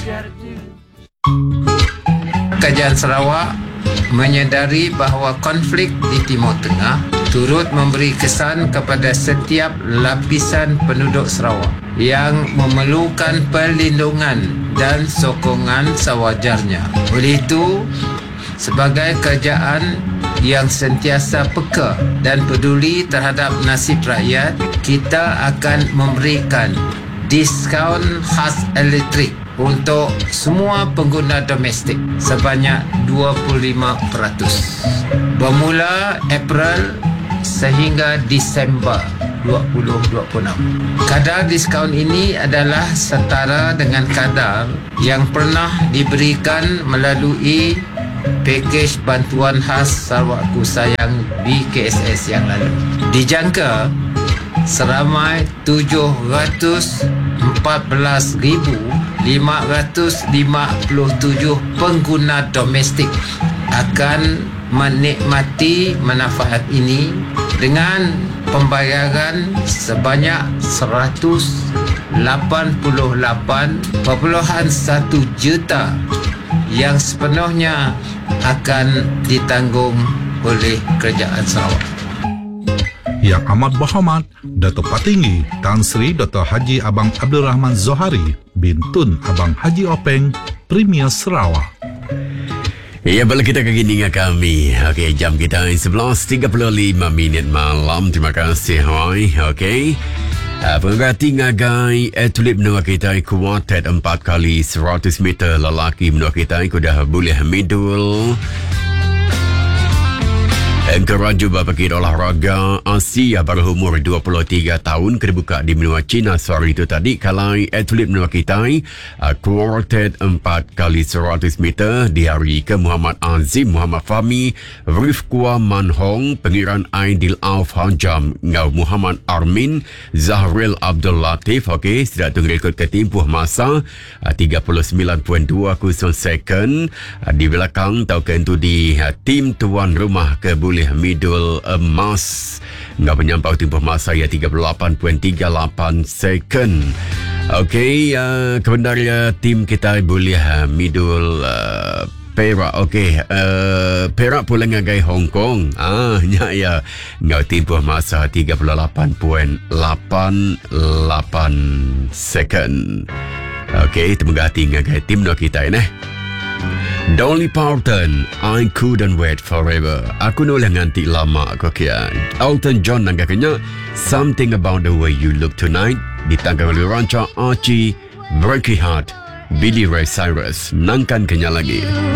Kerajaan Sarawak menyedari bahawa konflik di Timur Tengah turut memberi kesan kepada setiap lapisan penduduk Sarawak yang memerlukan perlindungan dan sokongan sewajarnya. Oleh itu, sebagai kerajaan yang sentiasa peka dan peduli terhadap nasib rakyat, kita akan memberikan diskaun khas elektrik untuk semua pengguna domestik sebanyak 25% bermula April sehingga Disember 2026. Kadar diskaun ini adalah setara dengan kadar yang pernah diberikan melalui pakej bantuan khas Sarawakku Sayang BKSS yang lalu. Dijangka seramai 714,557 pengguna domestik akan menikmati manfaat ini dengan pembayaran sebanyak 188.1 juta yang sepenuhnya akan ditanggung oleh Kerajaan Sarawak. Yang amat berhormat Datuk Patinggi Tan Sri Dr. Haji Abang Abdul Rahman Zohari bin Tun Abang Haji Openg, Premier Sarawak. Ya, balik kita ke gini dengan kami. Okey, jam kita 11.35 malam. Terima kasih. Hai. Okey. Pengerti ngagai tulip menua kita kuartet 4 kali 100 meter lelaki menua kita kudah boleh midul. Keraju Babakit Olahraga Asia berumur 23 tahun kebuka di benua China sore itu tadi kalai atlet benua kita kuartet 4 kali 100 meter di hari ke Muhammad Azim, Muhammad Fahmi, Rifqua Manhong, Pengiran Aidil Auf Hanjam, Ngau Muhammad Armin, Zahril Abdul Latif. Okey, sudah tunggu rekod ke tempuh masa 39.20 second. Di belakang taukan tu di tim tuan rumah ke boleh middle emas nggak menyampau tempoh masa ya 38.38 second. Okey, kebenar tim kita boleh middle Perak. Okey, Perak pula ngagai Hong Kong. Ya ngau tempoh masa 38.88 second. Okey, terima kasih ngagai tim kita ini. Dolly Parton, I Couldn't Wait Forever. Aku nolak nganti lama kau kira. Elton John nanggaknya Something About the Way You Look Tonight ditangkap oleh ranca Archie, Breaky Heart, Billy Ray Cyrus. Nangkan kenya lagi.